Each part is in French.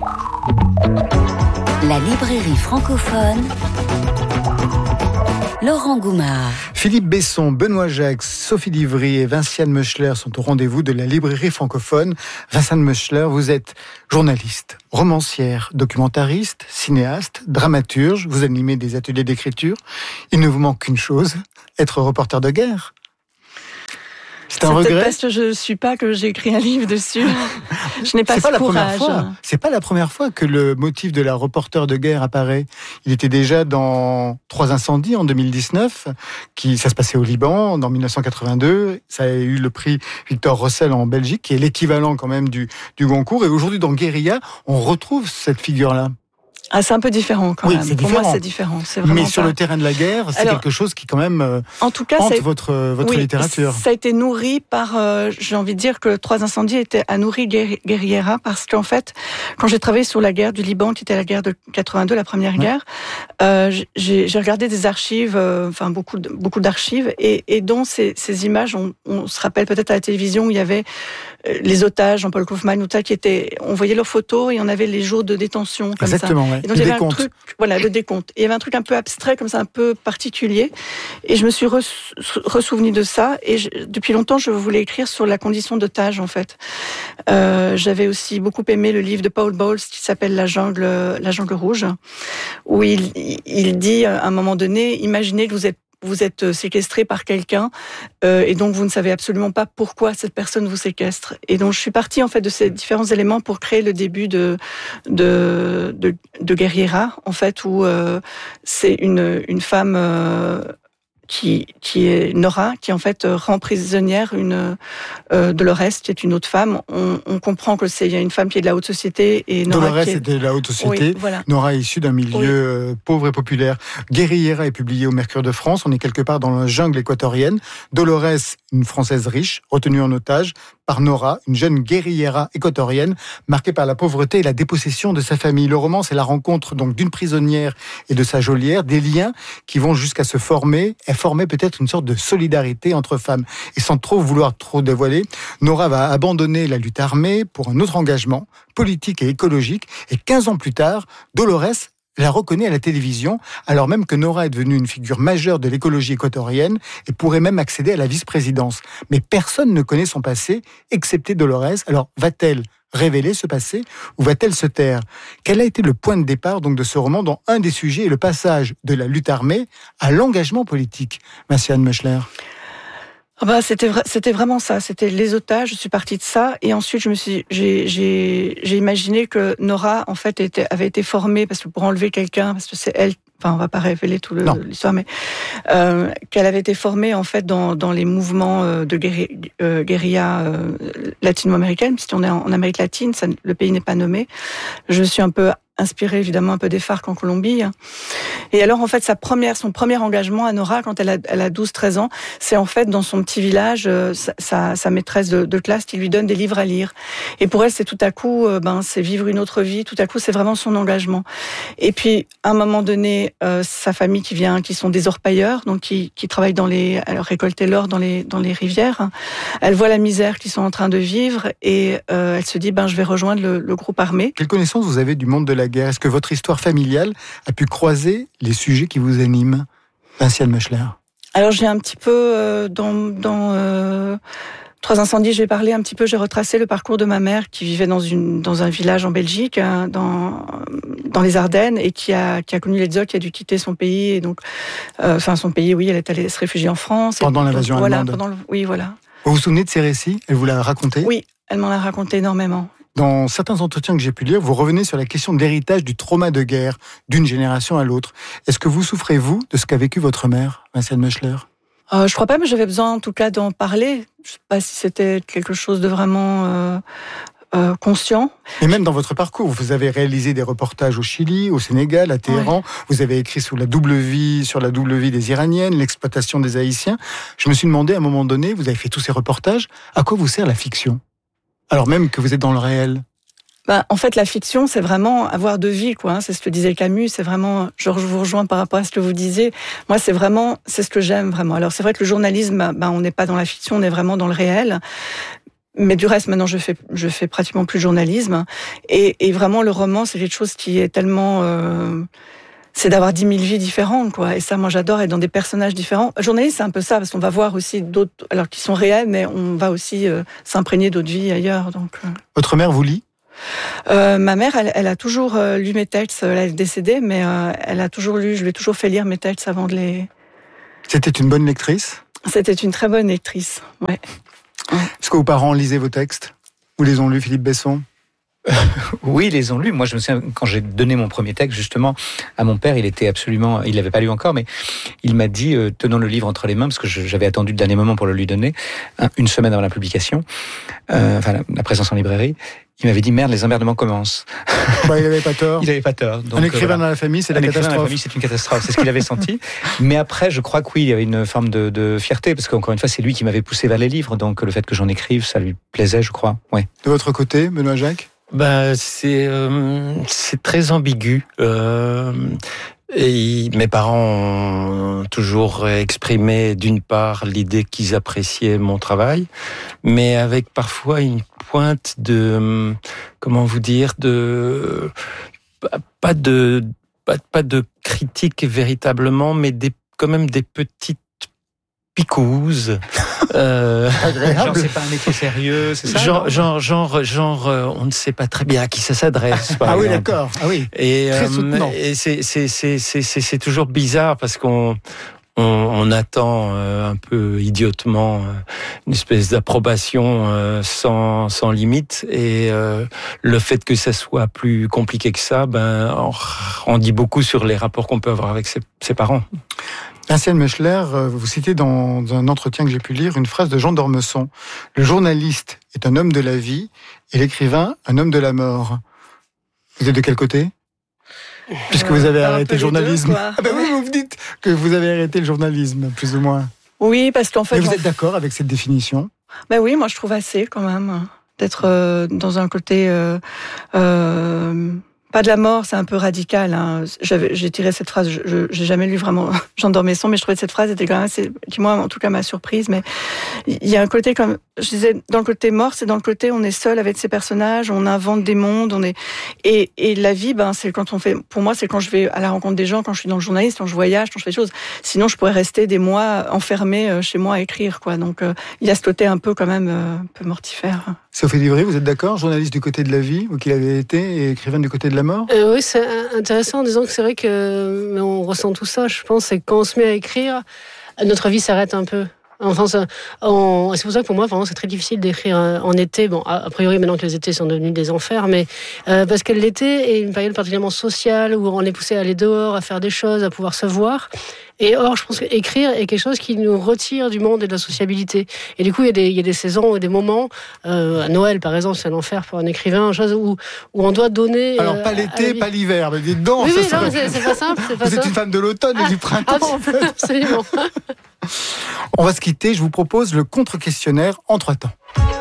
La librairie francophone, Laurent Goumard. Philippe Besson, Benoît Jacques, Sophie Divry et Vinciane Meuchler sont au rendez-vous de la librairie francophone. Vinciane Meuchler, vous êtes journaliste, romancière, documentariste, cinéaste, dramaturge. Vous animez des ateliers d'écriture. Il ne vous manque qu'une chose, être reporter de guerre. C'est un regret. Parce que je ne suis pas que j'ai écrit un livre dessus. Je n'ai pas ce courage. C'est pas la première fois que le motif de la reporter de guerre apparaît. Il était déjà dans 3 incendies en 2019, ça se passait au Liban, en 1982. Ça a eu le prix Victor Rossel en Belgique, qui est l'équivalent quand même du Goncourt. Et aujourd'hui, dans Guérilla, on retrouve cette figure-là. Ah, c'est un peu différent quand même. Pour moi, c'est différent. C'est vraiment mais sur le terrain de la guerre, c'est quelque chose qui quand même hante votre littérature. Ça a été nourri par, j'ai envie de dire que 3 incendies a nourri Guerriera, parce qu'en fait, quand j'ai travaillé sur la guerre du Liban, qui était la guerre de 82, la première guerre, j'ai regardé des archives, beaucoup d'archives, et dont ces images, on se rappelle peut-être à la télévision où il y avait les otages, Jean-Paul Kaufmann, on voyait leurs photos et on avait les jours de détention comme Exactement, ça. Ouais. Et donc il y avait un truc, le décompte. Et il y avait un truc un peu abstrait, comme ça, un peu particulier. Et je me suis ressouvenue de ça. Et depuis longtemps, je voulais écrire sur la condition d'otage, en fait. J'avais aussi beaucoup aimé le livre de Paul Bowles qui s'appelle La jungle rouge, où il dit à un moment donné, imaginez que vous êtes séquestré par quelqu'un et donc vous ne savez absolument pas pourquoi cette personne vous séquestre. Et donc je suis partie en fait de ces différents éléments pour créer le début de Guerriera, en fait, où c'est une femme qui est Nora, qui en fait rend prisonnière Dolores, qui est une autre femme. On comprend que il y a une femme qui est de la haute société et Nora Dolores est de la haute société. Oui, voilà. Nora est issue d'un milieu pauvre et populaire. Guerriera est publié au Mercure de France. On est quelque part dans la jungle équatorienne. Dolores, une Française riche, retenue en otage par Nora, une jeune guerriera équatorienne, marquée par la pauvreté et la dépossession de sa famille. Le roman, c'est la rencontre donc d'une prisonnière et de sa geôlière, des liens qui vont jusqu'à se former et former peut-être une sorte de solidarité entre femmes. Et sans vouloir trop dévoiler, Nora va abandonner la lutte armée pour un autre engagement politique et écologique. Et 15 ans plus tard, Dolores la reconnaît à la télévision, alors même que Nora est devenue une figure majeure de l'écologie équatorienne et pourrait même accéder à la vice-présidence. Mais personne ne connaît son passé, excepté Dolores. Alors, va-t-elle révéler ce passé ou va-t-elle se taire? Quel a été le point de départ donc de ce roman dont un des sujets est le passage de la lutte armée à l'engagement politique? Vinciane Meuchler. C'était vraiment ça. C'était les otages. Je suis partie de ça, et ensuite j'ai imaginé que Nora en fait avait été formée parce que pour enlever quelqu'un, parce que c'est elle. Enfin, on va pas révéler tout l'histoire, mais qu'elle avait été formée en fait dans les mouvements de guérilla latino-américaine, puisqu'on est en Amérique latine, le pays n'est pas nommé. Je suis un peu inspirée évidemment un peu des FARC en Colombie. Et alors en fait son premier engagement à Nora quand elle a 12-13 ans, c'est en fait dans son petit village sa maîtresse de classe qui lui donne des livres à lire. Et pour elle c'est tout à coup c'est vivre une autre vie, tout à coup c'est vraiment son engagement. Et puis à un moment donné sa famille qui sont des orpailleurs, donc qui travaillent à récolter l'or dans les rivières. Elle voit la misère qu'ils sont en train de vivre et elle se dit je vais rejoindre le groupe armé. Quelle connaissance vous avez du monde de la guerre? Est-ce que votre histoire familiale a pu croiser les sujets qui vous animent? Vinciane Meuchler. Alors j'ai un petit peu dans 3 incendies, j'ai retracé le parcours de ma mère qui vivait dans un village en Belgique, dans les Ardennes, et qui a connu l'exode, qui a dû quitter son pays, et donc son pays, oui, elle est allée se réfugier en France. Pendant l'invasion allemande. Oui, voilà. Vous vous souvenez de ces récits? Elle vous l'a raconté? Oui, elle m'en a raconté énormément. Dans certains entretiens que j'ai pu lire, vous revenez sur la question de l'héritage du trauma de guerre d'une génération à l'autre. Est-ce que vous souffrez, vous, de ce qu'a vécu votre mère, Vinciane Meuchler? Je crois pas, mais j'avais besoin en tout cas d'en parler. Je sais pas si c'était quelque chose de vraiment conscient. Et même dans votre parcours, vous avez réalisé des reportages au Chili, au Sénégal, à Téhéran. Ouais. Vous avez écrit sur la double vie des Iraniennes, l'exploitation des Haïtiens. Je me suis demandé à un moment donné, vous avez fait tous ces reportages, à quoi vous sert la fiction? Alors même que vous êtes dans le réel. En fait, la fiction, c'est vraiment avoir de vie, quoi. C'est ce que disait Camus. C'est vraiment, je vous rejoins par rapport à ce que vous disiez. Moi, c'est ce que j'aime vraiment. Alors, c'est vrai que le journalisme, on n'est pas dans la fiction, on est vraiment dans le réel. Mais du reste, maintenant, je fais pratiquement plus de journalisme. Et vraiment, le roman, c'est quelque chose qui est tellement... c'est d'avoir 10 000 vies différentes, quoi. Et ça, moi, j'adore être dans des personnages différents. Journaliste, c'est un peu ça, parce qu'on va voir aussi d'autres, alors qui sont réels, mais on va aussi s'imprégner d'autres vies ailleurs. Donc. Votre mère vous lit ? Ma mère, elle a toujours lu mes textes. Elle est décédée, mais elle a toujours lu. Je lui ai toujours fait lire mes textes avant de les... C'était une bonne lectrice ? C'était une très bonne lectrice, ouais. Est-ce que vos parents lisaient vos textes ? Ou les ont lus, Philippe Besson ? Oui, ils les ont lus. Moi, je me souviens, quand j'ai donné mon premier texte, justement, à mon père, il l'avait pas lu encore, mais il m'a dit, tenant le livre entre les mains, parce que j'avais attendu le dernier moment pour le lui donner, une semaine avant la publication, la présence en librairie, il m'avait dit, merde, les emmerdements commencent. Bah, il n'avait pas tort. Il n'avait pas tort. Donc, un écrivain dans la famille, c'est la catastrophe. Un écrivain dans la famille, c'est une catastrophe. C'est ce qu'il avait senti. Mais après, je crois que oui, il y avait une forme de fierté, parce qu'encore une fois, c'est lui qui m'avait poussé vers les livres, donc le fait que j'en écrive, ça lui plaisait, je crois. Ouais. De votre côté, Benoît Jacques ? C'est très ambigu. Et mes parents ont toujours exprimé, d'une part, l'idée qu'ils appréciaient mon travail, mais avec parfois une pointe de, comment vous dire, pas de critique véritablement, mais quand même des petites picouses. Genre, c'est pas un métier sérieux, c'est ça? Genre, on ne sait pas très bien à qui ça s'adresse. Ah oui, d'accord. Ah oui. Et c'est toujours bizarre parce qu'on attend un peu idiotement une espèce d'approbation sans limite, et le fait que ça soit plus compliqué que ça, on dit beaucoup sur les rapports qu'on peut avoir avec ses parents. Vinciane Mechler, vous citez dans un entretien que j'ai pu lire une phrase de Jean d'Ormesson. Le journaliste est un homme de la vie et l'écrivain un homme de la mort. Vous êtes de quel côté ? Puisque vous avez arrêté le journalisme. Oui, vous dites que vous avez arrêté le journalisme, plus ou moins. Oui, parce qu'en fait... Mais vous êtes d'accord avec cette définition ? Oui, moi je trouve assez quand même d'être dans un côté... pas de la mort, c'est un peu radical. Hein. J'ai tiré cette phrase, j'ai jamais lu vraiment Jean d'Ormesson, mais je trouvais que cette phrase était quand même assez, qui moi en tout cas m'a surprise. Mais il y a un côté comme, je disais, dans le côté mort, c'est dans le côté on est seul avec ses personnages, on invente des mondes, et la vie, c'est quand on fait. Pour moi, c'est quand je vais à la rencontre des gens, quand je suis dans le journalisme, quand je voyage, quand je fais des choses. Sinon, je pourrais rester des mois enfermée chez moi à écrire, quoi. Donc, il y a ce côté un peu quand même un peu mortifère. Sophie Livry, vous êtes d'accord, journaliste du côté de la vie, vous qui l'avez été, et écrivaine du côté de la mort ? Oui, c'est intéressant en disant que c'est vrai que on ressent tout ça, je pense, c'est que quand on se met à écrire, notre vie s'arrête un peu. Enfin, c'est pour ça que pour moi, vraiment, c'est très difficile d'écrire en été. Bon, a priori, maintenant que les étés sont devenus des enfers, mais parce que l'été est une période particulièrement sociale où on est poussé à aller dehors, à faire des choses, à pouvoir se voir. Et or, je pense qu'écrire est quelque chose qui nous retire du monde et de la sociabilité. Et du coup, il y a des saisons et des moments. À Noël, par exemple, c'est un enfer pour un écrivain, une chose où on doit donner. Alors, pas l'été, pas l'hiver, mais dites donc. Oui, non, c'est pas simple. Vous êtes une femme de l'automne et du printemps, en fait. Absolument. On va se quitter. Je vous propose le contre-questionnaire en 3 temps.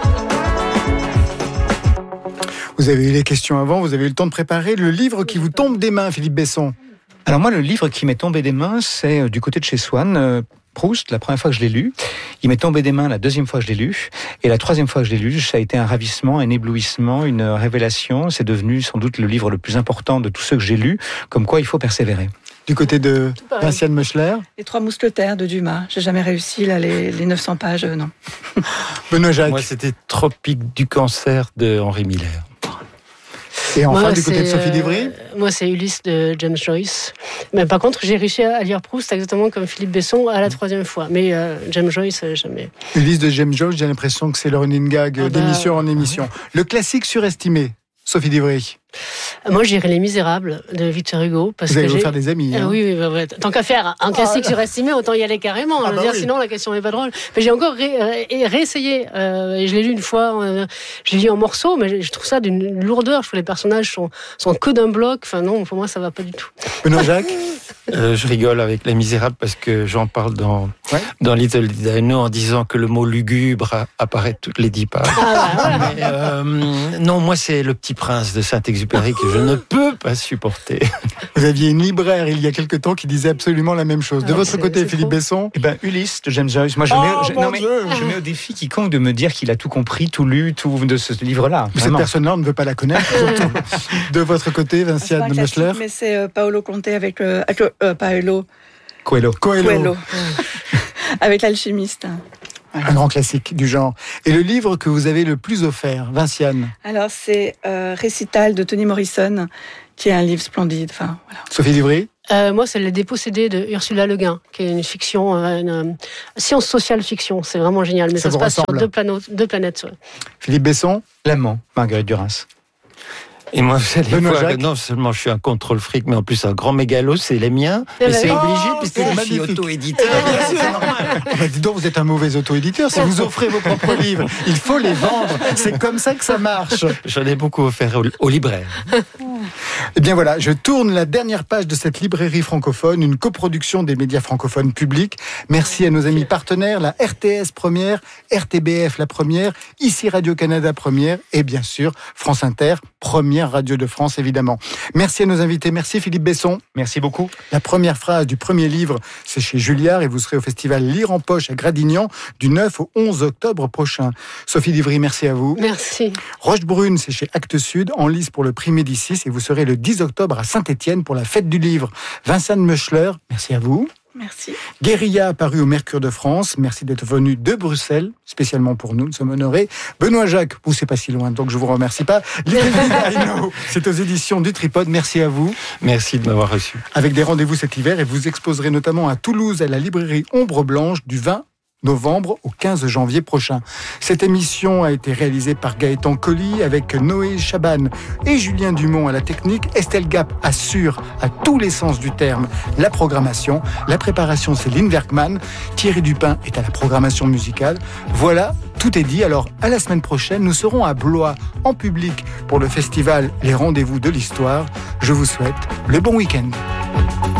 Vous avez eu les questions avant, vous avez eu le temps de préparer le livre qui vous tombe des mains, Philippe Besson. Alors moi, le livre qui m'est tombé des mains, c'est du côté de chez Swann, Proust, la première fois que je l'ai lu. Il m'est tombé des mains la deuxième fois que je l'ai lu. Et la troisième fois que je l'ai lu, ça a été un ravissement, un éblouissement, une révélation. C'est devenu sans doute le livre le plus important de tous ceux que j'ai lus, comme quoi il faut persévérer. Du côté de Vinciane Mechler. Les 3 mousquetaires de Dumas. J'ai jamais réussi, là, les 900 pages, non. Benoît Jacques. Moi, c'était Tropique du cancer de Henri Miller. Et enfin, du côté de Sophie Livry. Moi, c'est Ulysse de James Joyce. Mais par contre, j'ai réussi à lire Proust exactement comme Philippe Besson à la 3e fois. Mais James Joyce, jamais. Ulysse de James Joyce, j'ai l'impression que c'est le running gag d'émission en émission. Le classique surestimé, Sophie Livry. Moi, j'irais Les Misérables de Victor Hugo. Parce vous allez que vous faire des amis. Hein. Oui, tant qu'à faire un classique surestimé, autant y aller carrément. Sinon, la question n'est pas drôle. Mais j'ai encore réessayé. Et je l'ai lu une fois. Je l'ai lu en morceaux, mais je trouve ça d'une lourdeur. Je trouve que les personnages sont que d'un bloc. Enfin, non, pour moi, ça va pas du tout. Benoît Jacques. Je rigole avec Les Misérables parce que j'en parle dans Little Did I Know en disant que le mot lugubre apparaît toutes les 10 pages. Non, moi, c'est Le Petit Prince de Saint-Exupéry. Saint-Exupéry que je ne peux pas supporter. Vous aviez une libraire il y a quelque temps qui disait absolument la même chose. De votre côté, Philippe Besson? Ulysse de James Joyce. Moi, je mets au défi quiconque de me dire qu'il a tout compris, tout lu, tout de ce livre-là. Cette personne-là, on ne veut pas la connaître. De votre côté, Vinciane Mechler? Mais c'est Paolo Conte avec Paolo Coelho. Avec l'alchimiste. Voilà. Un grand classique du genre. Et le livre que vous avez le plus offert, Vinciane? Alors, c'est Récital de Toni Morrison, qui est un livre splendide. Enfin, voilà. Sophie Divry? Moi, c'est Les Dépossédés de Ursula Le Guin, qui est une fiction, une science sociale fiction. C'est vraiment génial, mais ça se passe sur deux planètes. Ouais. Philippe Besson? L'amant, Marguerite Duras. Et moi, vous allez voir que non seulement je suis un contrôle fric, mais en plus un grand mégalo, c'est les miens. Mais c'est obligé, puisque je suis auto-éditeur. Dis donc, vous êtes un mauvais auto-éditeur. Si vous offrez vos propres livres, il faut les vendre. C'est comme ça que ça marche. J'en ai beaucoup offert aux libraires. Eh bien voilà, je tourne la dernière page de cette librairie francophone, une coproduction des médias francophones publics. Merci à nos amis partenaires, la RTS première, RTBF la première, ici Radio-Canada première et bien sûr France Inter, première radio de France évidemment. Merci à nos invités, merci Philippe Besson. Merci beaucoup. La première phrase du premier livre, c'est chez Julliard et vous serez au festival Lire en Poche à Gradignan du 9 au 11 octobre prochain. Sophie Divry, merci à vous. Merci. Rochebrune, c'est chez Actes Sud, en lice pour le prix Médicis et vous serez le 10 octobre à Saint-Étienne pour la fête du livre. Vinciane Mechler, merci à vous. Merci. Guérilla, paru au Mercure de France. Merci d'être venu de Bruxelles, spécialement pour nous, nous sommes honorés. Benoît Jacques, vous c'est pas si loin, donc je vous remercie pas. C'est aux éditions du Tripode, merci à vous. Merci de m'avoir reçu. Avec des rendez-vous cet hiver et vous exposerez notamment à Toulouse à la librairie Ombre Blanche du 20 novembre au 15 janvier prochain. Cette émission a été réalisée par Gaëtan Colli avec Noé Chaban et Julien Dumont à la technique. Estelle Gap assure à tous les sens du terme la programmation. La préparation, c'est Lynn Werkman. Thierry Dupin est à la programmation musicale. Voilà, tout est dit. Alors, à la semaine prochaine, nous serons à Blois en public pour le festival Les Rendez-vous de l'Histoire. Je vous souhaite le bon week-end.